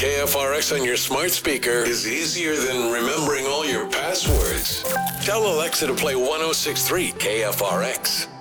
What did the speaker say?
KFRX on your smart speaker is easier than remembering all your passwords. Tell Alexa to play 106.3 KFRX.